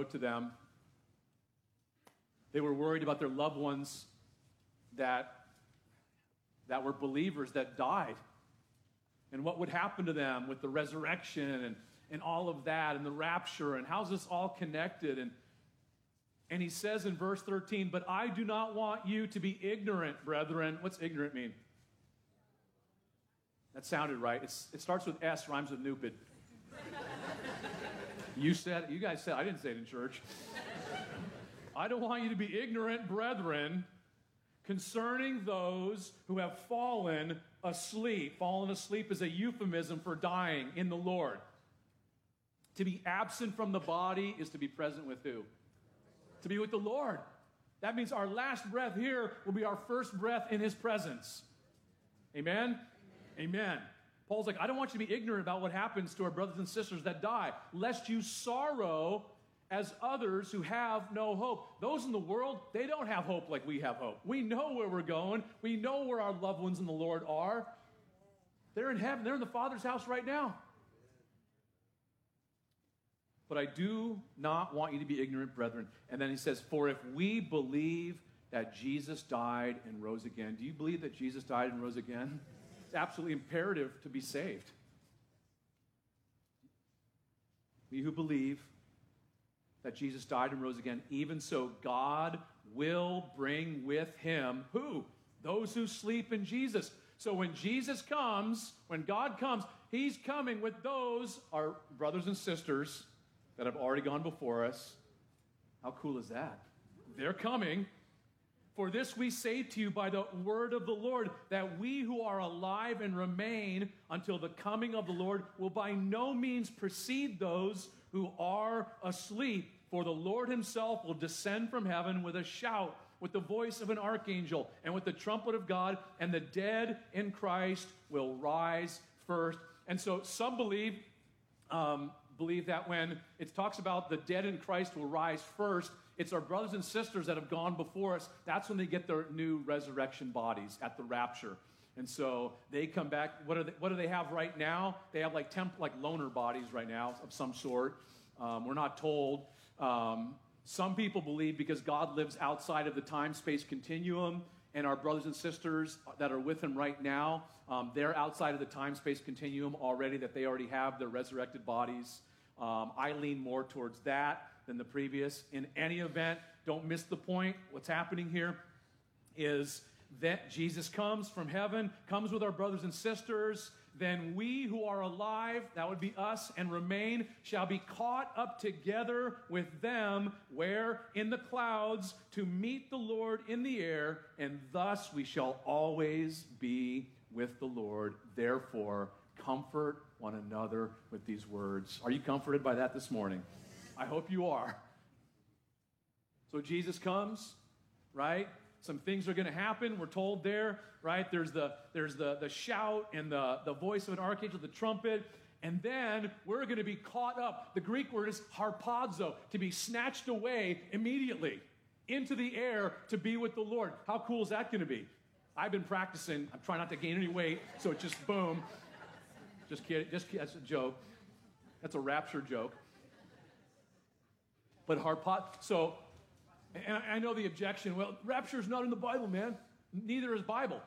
wrote to them. They were worried about their loved ones that were believers that died, and what would happen to them with the resurrection and all of that, and the rapture, and how's this all connected? And he says in verse 13, "But I do not want you to be ignorant, brethren." What's ignorant mean? That sounded right. It starts with S, rhymes with nupid. You guys said, I didn't say it in church. "I don't want you to be ignorant, brethren, concerning those who have fallen asleep." Fallen asleep is a euphemism for dying in the Lord. To be absent from the body is to be present with who? To be with the Lord. That means our last breath here will be our first breath in His presence. Amen? Amen. Paul's like, I don't want you to be ignorant about what happens to our brothers and sisters that die, lest you sorrow as others who have no hope. Those in the world, they don't have hope like we have hope. We know where we're going. We know where our loved ones in the Lord are. They're in heaven. They're in the Father's house right now. "But I do not want you to be ignorant, brethren." And then he says, "For if we believe that Jesus died and rose again." Do you believe that Jesus died and rose again? It's absolutely imperative to be saved. We who believe that Jesus died and rose again, even so God will bring with Him, who? Those who sleep in Jesus. So when Jesus comes, when God comes, He's coming with those, our brothers and sisters, that have already gone before us. How cool is that? They're coming. "For this we say to you by the word of the Lord, that we who are alive and remain until the coming of the Lord will by no means precede those who are asleep. For the Lord Himself will descend from heaven with a shout, with the voice of an archangel, and with the trumpet of God, and the dead in Christ will rise first." And so some believe that when it talks about the dead in Christ will rise first, it's our brothers and sisters that have gone before us. That's when they get their new resurrection bodies at the rapture. And so they come back. What do they have right now? They have like loner bodies right now of some sort. We're not told. Some people believe because God lives outside of the time-space continuum, and our brothers and sisters that are with Him right now, they're outside of the time-space continuum already, that they already have their resurrected bodies. I lean more towards that than the previous. In any event, don't miss the point. What's happening here is that Jesus comes from heaven, comes with our brothers and sisters. Then we who are alive, that would be us, and remain, shall be caught up together with them, where? In the clouds, to meet the Lord in the air, and thus we shall always be with the Lord. Therefore, comfort one another with these words. Are you comforted by that this morning? I hope you are. So Jesus comes, right? Some things are going to happen. We're told there, right? There's the shout and the voice of an archangel, the trumpet, and then we're going to be caught up. The Greek word is harpazo, to be snatched away immediately into the air to be with the Lord. How cool is that going to be? I've been practicing. I'm trying not to gain any weight, so it's just boom. Just kidding. That's a joke. That's a rapture joke. But so. And I know the objection, well, rapture is not in the Bible, man. Neither is Bible.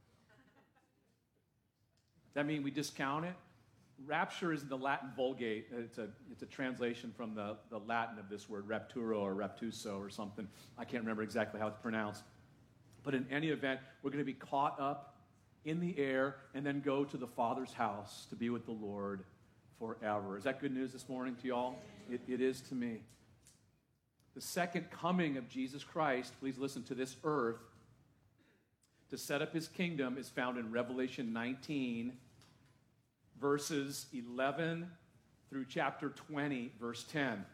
Does that mean we discount it? Rapture is in the Latin Vulgate. It's a translation from the Latin of this word, rapturo or raptuso or something. I can't remember exactly how it's pronounced. But in any event, we're going to be caught up in the air and then go to the Father's house to be with the Lord forever. Is that good news this morning to y'all? It is to me. The second coming of Jesus Christ, please listen, to this earth to set up His kingdom is found in Revelation 19, verses 11 through chapter 20, verse 10.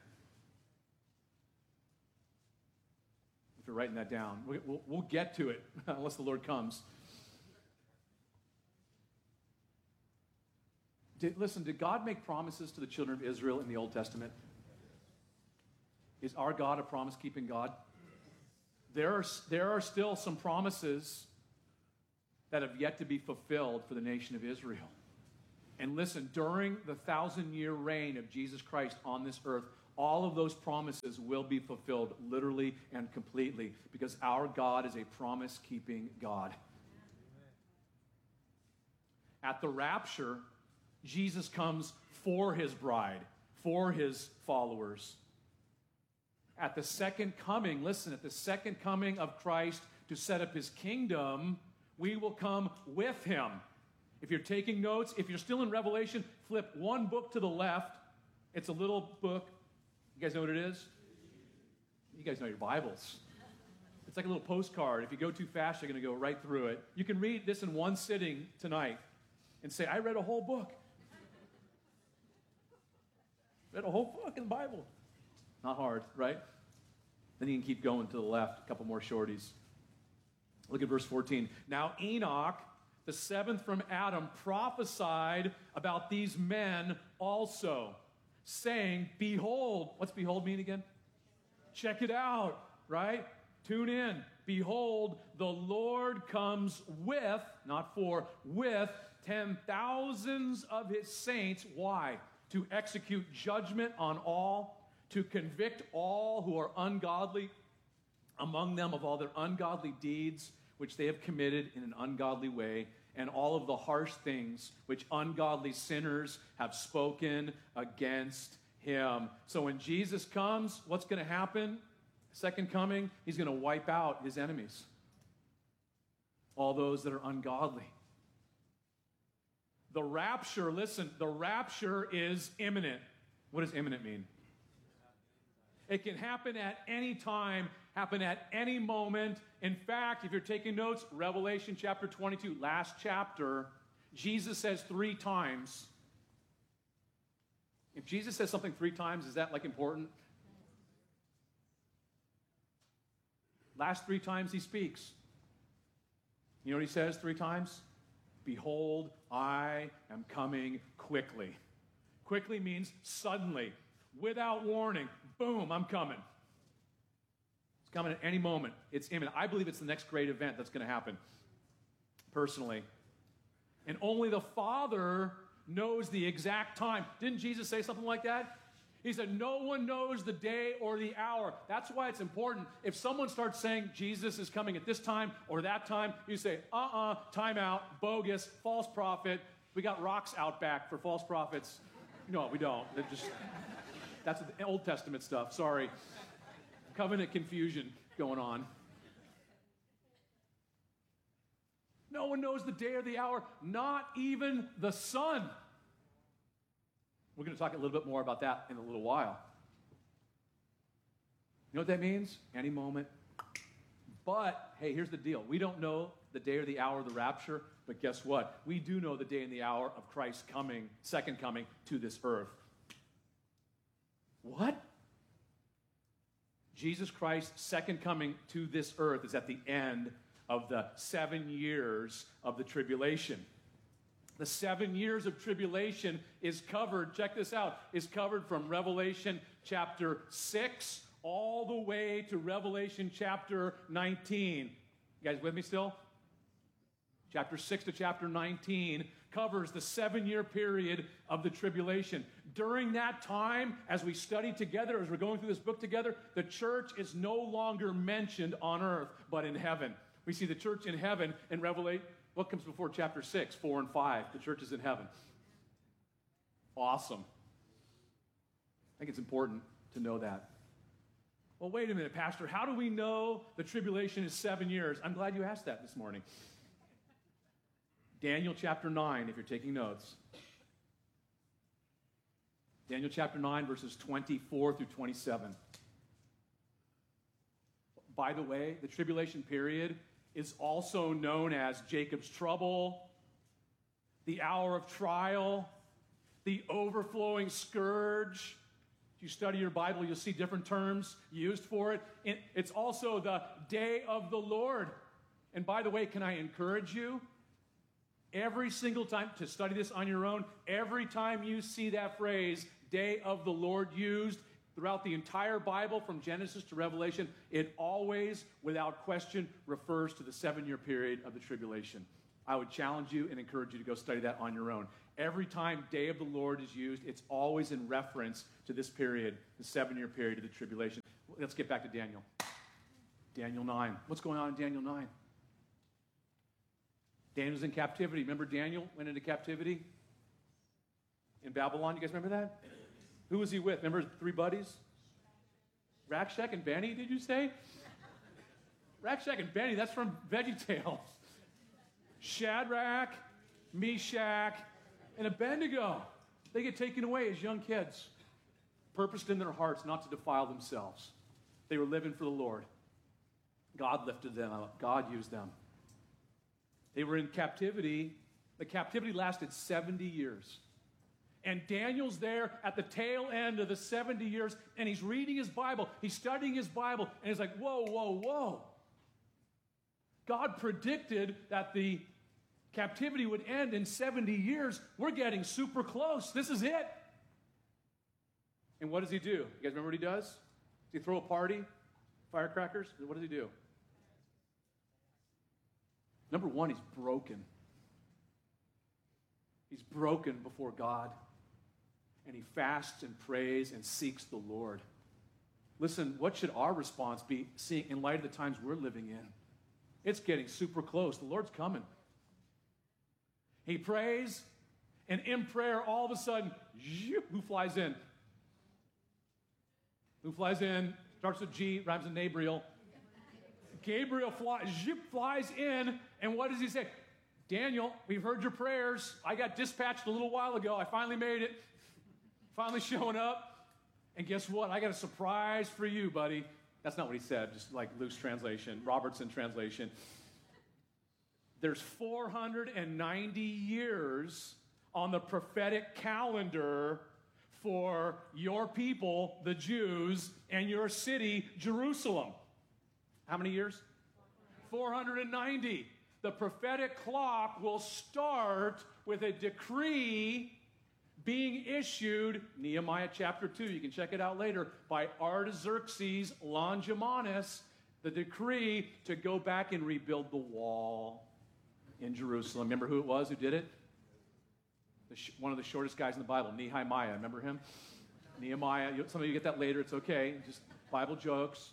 If you're writing that down, we'll get to it unless the Lord comes. Did God make promises to the children of Israel in the Old Testament? Is our God a promise-keeping God? There are still some promises that have yet to be fulfilled for the nation of Israel. And listen, during the 1,000-year reign of Jesus Christ on this earth, all of those promises will be fulfilled literally and completely because our God is a promise-keeping God. At the rapture, Jesus comes for his bride, for his followers. At the second coming, listen, at the second coming of Christ to set up his kingdom, we will come with him. If you're taking notes, if you're still in Revelation, flip one book to the left. It's a little book. You guys know what it is? You guys know your Bibles. It's like a little postcard. If you go too fast, you're going to go right through it. You can read this in one sitting tonight and say, I read a whole book. Read a whole book in the Bible. Not hard, right? Then you can keep going to the left, a couple more shorties. Look at verse 14. Now Enoch, the seventh from Adam, prophesied about these men also, saying, behold. What's behold mean again? Check it out, right? Tune in. Behold, the Lord comes with, not for, with 10,000s of his saints. Why? To execute judgment on all, to convict all who are ungodly among them of all their ungodly deeds which they have committed in an ungodly way, and all of the harsh things which ungodly sinners have spoken against him. So when Jesus comes, what's going to happen? Second coming, he's going to wipe out his enemies, all those that are ungodly. The rapture, listen, the rapture is imminent. What does imminent mean? It can happen at any time, happen at any moment. In fact, if you're taking notes, Revelation chapter 22, last chapter, Jesus says 3 times. If Jesus says something 3 times, is that like important? Last 3 times he speaks. You know what he says 3 times? Behold, I am coming quickly. Quickly means suddenly, without warning. Boom, I'm coming. It's coming at any moment. It's imminent. I believe it's the next great event that's going to happen, personally. And only the Father knows the exact time. Didn't Jesus say something like that? He said, no one knows the day or the hour. That's why it's important. If someone starts saying Jesus is coming at this time or that time, you say, time out, bogus, false prophet. We got rocks out back for false prophets. No, we don't. That's the Old Testament stuff. Sorry. Covenant confusion going on. No one knows the day or the hour, not even the Son. We're going to talk a little bit more about that in a little while. You know what that means? Any moment. But, hey, here's the deal. We don't know the day or the hour of the rapture, but guess what? We do know the day and the hour of Christ's coming, second coming to this earth. What? Jesus Christ's second coming to this earth is at the end of the 7 years of the tribulation. The 7 years of tribulation is covered, check this out, is covered from Revelation chapter 6 all the way to Revelation chapter 19. You guys with me still? Chapter 6 to chapter 19 covers the 7-year period of the tribulation. During that time, as we study together, as we're going through this book together, the church is no longer mentioned on earth, but in heaven. We see the church in heaven in Revelation. What comes before chapter 6, 4, and 5? The church is in heaven. Awesome. I think it's important to know that. Well, wait a minute, Pastor. How do we know the tribulation is 7 years? I'm glad you asked that this morning. Daniel chapter 9, if you're taking notes. Daniel chapter 9, verses 24 through 27. By the way, the tribulation period is also known as Jacob's trouble, the hour of trial, the overflowing scourge. If you study your Bible, you'll see different terms used for it. It's also the day of the Lord. And by the way, can I encourage you? Every single time, to study this on your own, every time you see that phrase, day of the Lord, used throughout the entire Bible from Genesis to Revelation, it always, without question, refers to the 7-year period of the tribulation. I would challenge you and encourage you to go study that on your own. Every time day of the Lord is used, it's always in reference to this period, the 7-year period of the tribulation. Let's get back to Daniel. Daniel 9. What's going on in Daniel 9? Daniel's in captivity. Remember Daniel went into captivity in Babylon? You guys remember that? Who was he with? Remember his 3 buddies? Rakshak and Benny, did you say? Rakshak and Benny, that's from VeggieTales. Shadrach, Meshach, and Abednego. They get taken away as young kids, purposed in their hearts not to defile themselves. They were living for the Lord. God lifted them up. God used them. They were in captivity. The captivity lasted 70 years. And Daniel's there at the tail end of the 70 years, and he's reading his Bible. He's studying his Bible, and he's like, whoa, whoa, whoa. God predicted that the captivity would end in 70 years. We're getting super close. This is it. And what does he do? You guys remember what he does? Does he throw a party? Firecrackers? What does he do? Number one, he's broken. He's broken before God. And he fasts and prays and seeks the Lord. Listen, what should our response be seeing in light of the times we're living in? It's getting super close. The Lord's coming. He prays, and in prayer, all of a sudden, who flies in? Who flies in? Starts with G, rhymes with Gabriel. Gabriel flies in, and what does he say? Daniel, we've heard your prayers. I got dispatched a little while ago. I finally made it. Finally showing up. And guess what? I got a surprise for you, buddy. That's not what he said, just like Luke's translation, Robertson translation. There's 490 years on the prophetic calendar for your people, the Jews, and your city, Jerusalem. How many years? 490. The prophetic clock will start with a decree being issued, Nehemiah chapter 2, you can check it out later, by Artaxerxes Longimanus, the decree to go back and rebuild the wall in Jerusalem. Remember who it was who did it? One of the shortest guys in the Bible, Nehemiah. Remember him? Nehemiah. Some of you get that later. It's okay. Just Bible jokes.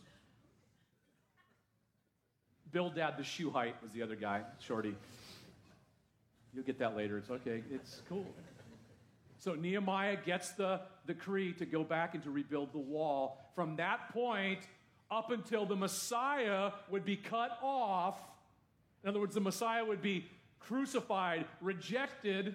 Bildad the Shuhite was the other guy, shorty. You'll get that later. It's okay. It's cool. So Nehemiah gets the decree to go back and to rebuild the wall. From that point up until the Messiah would be cut off, in other words, the Messiah would be crucified, rejected,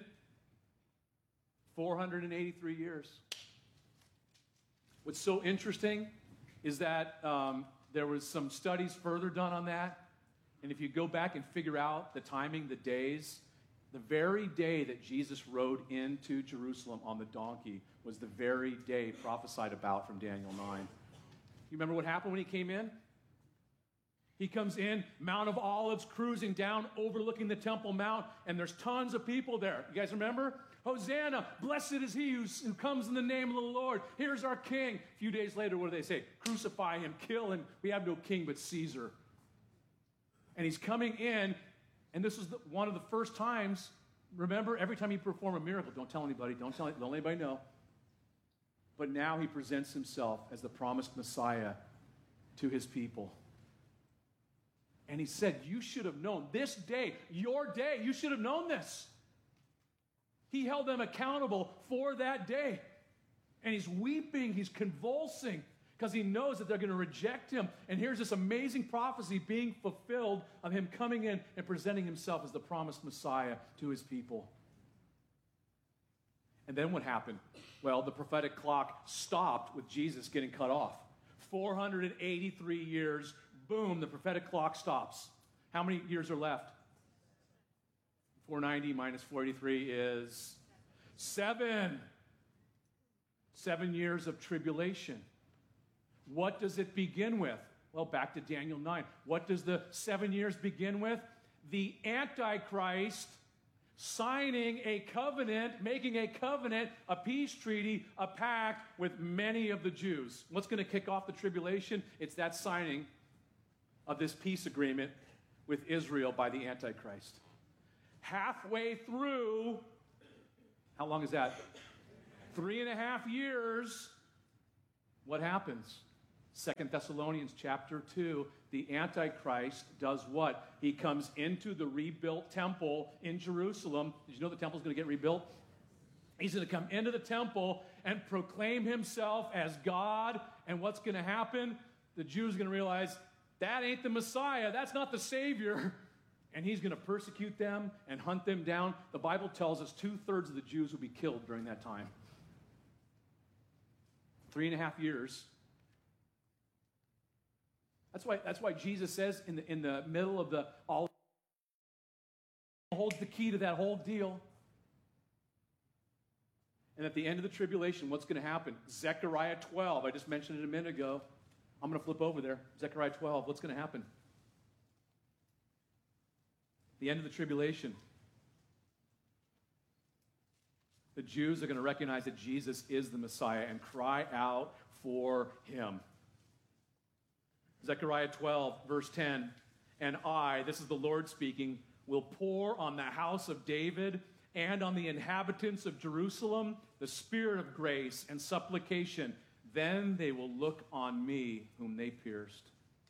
483 years. What's so interesting is that there was some studies further done on that. And if you go back and figure out the timing, the days, the very day that Jesus rode into Jerusalem on the donkey was the very day prophesied about from Daniel 9. You remember what happened when he came in? He comes in, Mount of Olives, cruising down, overlooking the Temple Mount, and there's tons of people there. You guys remember? Hosanna, blessed is he who comes in the name of the Lord. Here's our king. A few days later, what do they say? Crucify him, kill him. We have no king but Caesar. And he's coming in, and this was one of the first times, remember, every time you perform a miracle, don't tell anybody, don't let anybody know. But now he presents himself as the promised Messiah to his people. And he said, you should have known this day, your day, you should have known this. He held them accountable for that day. And he's weeping, he's convulsing, because he knows that they're going to reject him. And here's this amazing prophecy being fulfilled of him coming in and presenting himself as the promised Messiah to his people. And then what happened? Well, the prophetic clock stopped with Jesus getting cut off. 483 years, boom, the prophetic clock stops. How many years are left? 490 minus 43 is 7. 7 years of tribulation. What does it begin with? Well, back to Daniel 9. What does the 7 years begin with? The Antichrist signing a covenant, making a covenant, a peace treaty, a pact with many of the Jews. What's going to kick off the tribulation? It's that signing of this peace agreement with Israel by the Antichrist. Halfway through How long is that? 3.5 years. What happens? 2 Thessalonians chapter 2, the Antichrist does what? He comes into the rebuilt temple in Jerusalem. Did you know the temple's going to get rebuilt? He's going to come into the temple and proclaim himself as God. And what's going to happen? The Jews are going to realize, that ain't the Messiah. That's not the Savior. And he's going to persecute them and hunt them down. The Bible tells us 2/3 of the Jews will be killed during that time. 3.5 years. That's why Jesus says in the middle of the all holds the key to that whole deal. And at the end of the tribulation, what's going to happen? Zechariah 12. I just mentioned it a minute ago. I'm going to flip over there. Zechariah 12. What's going to happen? The end of the tribulation. The Jews are going to recognize that Jesus is the Messiah and cry out for him. Zechariah 12, verse 10. And I, this is the Lord speaking, will pour on the house of David and on the inhabitants of Jerusalem the spirit of grace and supplication. Then they will look on me, whom they pierced.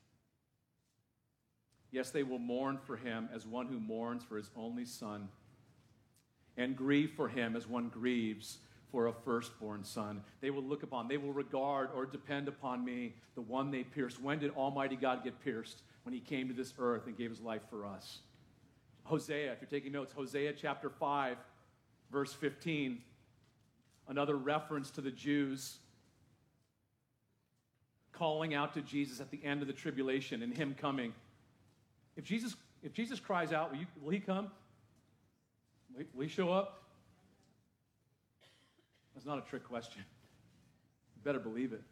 Yes, they will mourn for him as one who mourns for his only son, and grieve for him as one grieves for a firstborn son. They will look upon, they will regard or depend upon me, the one they pierced. When did Almighty God get pierced? When he came to this earth and gave his life for us. Hosea, if you're taking notes, Hosea chapter 5, verse 15, another reference to the Jews calling out to Jesus at the end of the tribulation and him coming. If Jesus cries out, will he come? Will he show up? That's not a trick question. You better believe it.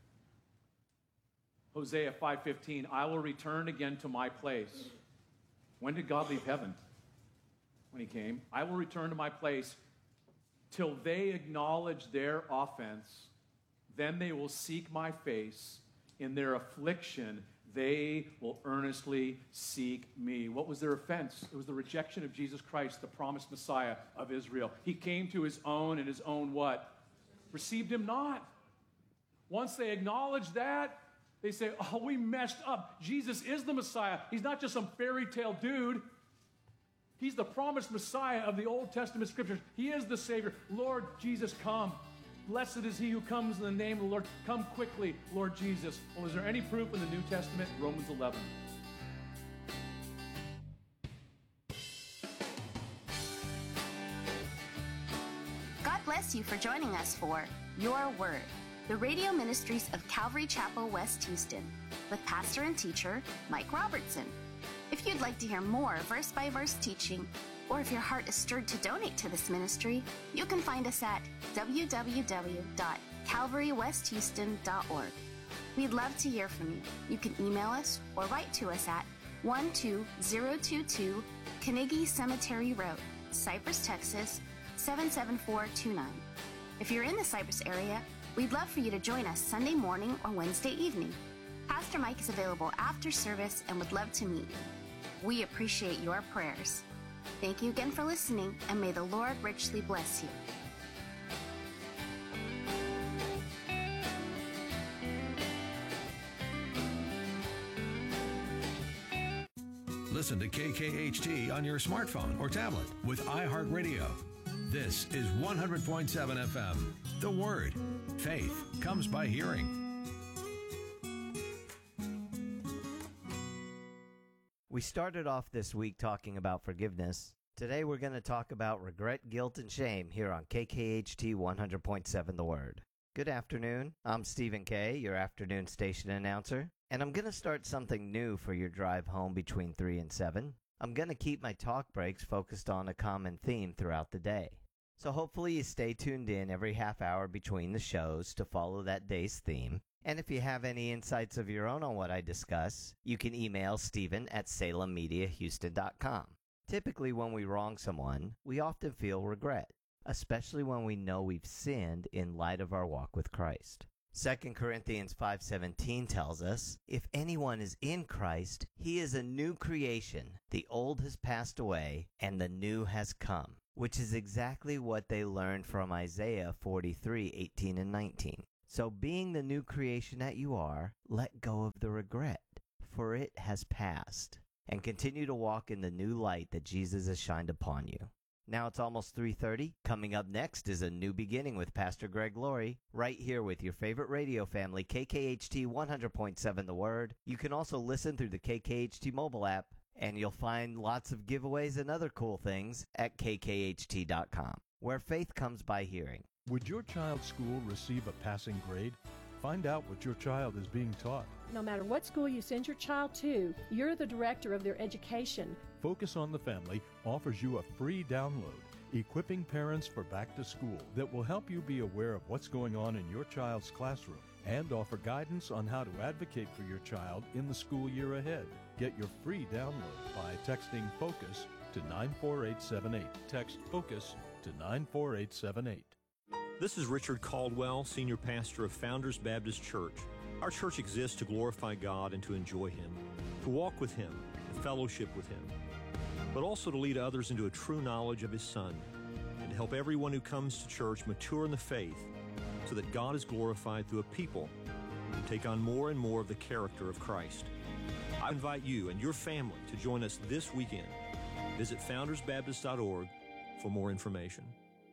Hosea 5:15, I will return again to my place. When did God leave heaven? When he came. I will return to my place till they acknowledge their offense. Then they will seek my face. In their affliction, they will earnestly seek me. What was their offense? It was the rejection of Jesus Christ, the promised Messiah of Israel. He came to his own, and his own what? Received him not. Once they acknowledge that, they say, oh, we messed up. Jesus is the Messiah. He's not just some fairy tale dude. He's the promised Messiah of the Old Testament scriptures. He is the Savior. Lord Jesus, come. Blessed is he who comes in the name of the Lord. Come quickly, Lord Jesus. Well, is there any proof in the New Testament? Romans 11. God bless you for joining us for Your Word, the radio ministries of Calvary Chapel, West Houston, with pastor and teacher Mike Robertson. If you'd like to hear more verse-by-verse teaching, or if your heart is stirred to donate to this ministry, you can find us at www.calvarywesthouston.org. We'd love to hear from you. You can email us or write to us at 12022 Carnegie Cemetery Road, Cypress, Texas, 77429. If you're in the Cypress area, we'd love for you to join us Sunday morning or Wednesday evening. Pastor Mike is available after service and would love to meet you. We appreciate your prayers. Thank you again for listening, and may the Lord richly bless you. Listen to KKHT on your smartphone or tablet with iHeartRadio. This is 100.7 FM. The Word. Faith comes by hearing. We started off this week talking about forgiveness. Today we're going to talk about regret, guilt, and shame here on KKHT 100.7 The Word. Good afternoon. I'm Stephen Kay, your afternoon station announcer, and I'm going to start something new for your drive home between 3 and 7. I'm going to keep my talk breaks focused on a common theme throughout the day. So hopefully you stay tuned in every half hour between the shows to follow that day's theme. And if you have any insights of your own on what I discuss, you can email Stephen@SalemMediaHouston.com. Typically when we wrong someone, we often feel regret, especially when we know we've sinned in light of our walk with Christ. 2 Corinthians 5:17 tells us, if anyone is in Christ, he is a new creation. The old has passed away, and the new has come. which is exactly what they learned from Isaiah 43:18 and 19. So being the new creation that you are, let go of the regret, for it has passed, and continue to walk in the new light that Jesus has shined upon you. Now it's almost 3:30. Coming up next is A New Beginning with Pastor Greg Laurie, right here with your favorite radio family, KKHT 100.7 The Word. You can also listen through the KKHT mobile app, and you'll find lots of giveaways and other cool things at kkht.com, where faith comes by hearing. Would your child's school receive a passing grade? Find out what your child is being taught. No matter what school you send your child to, you're the director of their education. Focus on the Family offers you a free download, equipping parents for back to school, that will help you be aware of what's going on in your child's classroom and offer guidance on how to advocate for your child in the school year ahead. Get your free download by texting FOCUS to 94878. Text FOCUS to 94878. This is Richard Caldwell, Senior Pastor of Founders Baptist Church. Our church exists to glorify God and to enjoy Him, to walk with Him, to fellowship with Him, but also to lead others into a true knowledge of His Son, and to help everyone who comes to church mature in the faith so that God is glorified through a people who take on more and more of the character of Christ. I invite you and your family to join us this weekend. Visit foundersbaptist.org for more information.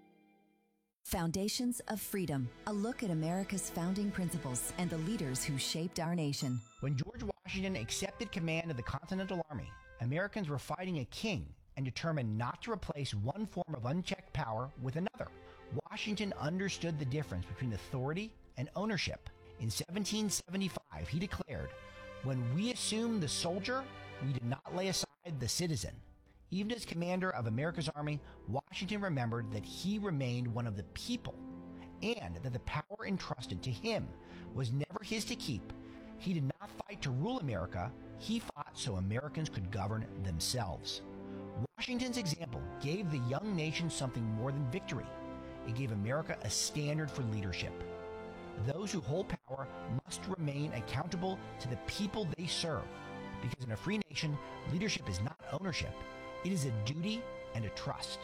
Foundations of Freedom, a look at America's founding principles and the leaders who shaped our nation. When George Washington accepted command of the Continental Army, Americans were fighting a king and determined not to replace one form of unchecked power with another. Washington understood the difference between authority and ownership. In 1775, he declared, "When we assumed the soldier, we did not lay aside the citizen." Even as commander of America's army, Washington remembered that he remained one of the people and that the power entrusted to him was never his to keep. He did not fight to rule America. He fought so Americans could govern themselves. Washington's example gave the young nation something more than victory. It gave America a standard for leadership. Those who hold power must remain accountable to the people they serve, because in a free nation, leadership is not ownership. It is a duty and a trust.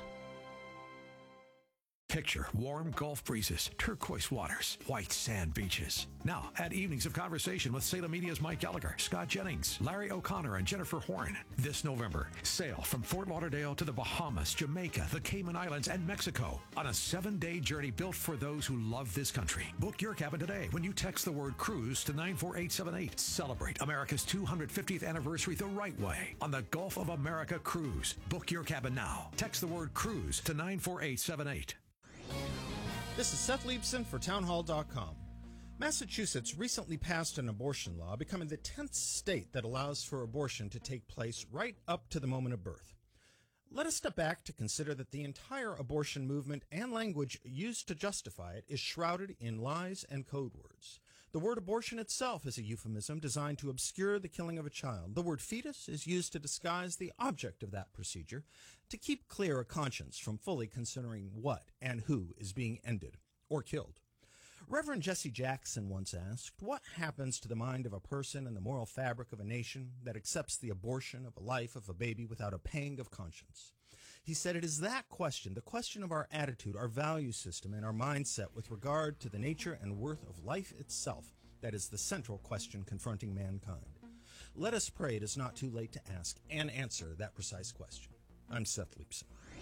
Picture warm Gulf breezes, turquoise waters, white sand beaches. Now, add evenings of conversation with Salem Media's Mike Gallagher, Scott Jennings, Larry O'Connor, and Jennifer Horn. This November, sail from Fort Lauderdale to the Bahamas, Jamaica, the Cayman Islands, and Mexico on a 7-day journey built for those who love this country. Book your cabin today when you text the word cruise to 94878. Celebrate America's 250th anniversary the right way on the Gulf of America Cruise. Book your cabin now. Text the word cruise to 94878. This is Seth Leibson for Townhall.com. Massachusetts recently passed an abortion law, becoming the 10th state that allows for abortion to take place right up to the moment of birth. Let us step back to consider that the entire abortion movement and language used to justify it is shrouded in lies and code words. The word abortion itself is a euphemism designed to obscure the killing of a child. The word fetus is used to disguise the object of that procedure, to keep clear a conscience from fully considering what and who is being ended or killed. Reverend Jesse Jackson once asked, "What happens to the mind of a person and the moral fabric of a nation that accepts the abortion of a life of a baby without a pang of conscience?" He said, "It is that question, the question of our attitude, our value system, and our mindset with regard to the nature and worth of life itself, that is the central question confronting mankind. Let us pray it is not too late to ask and answer that precise question." I'm Seth Leibson.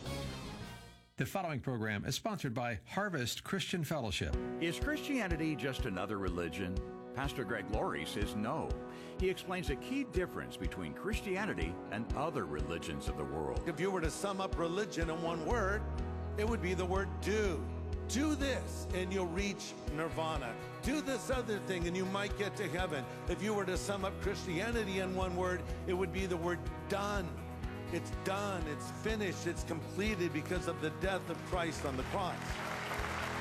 The following program is sponsored by Harvest Christian Fellowship. Is Christianity just another religion? Pastor Greg Laurie says no. He explains a key difference between Christianity and other religions of the world. If you were to sum up religion in one word, it would be the word do. Do this and you'll reach nirvana. Do this other thing and you might get to heaven. If you were to sum up Christianity in one word, it would be the word done. It's done, it's finished, it's completed because of the death of Christ on the cross.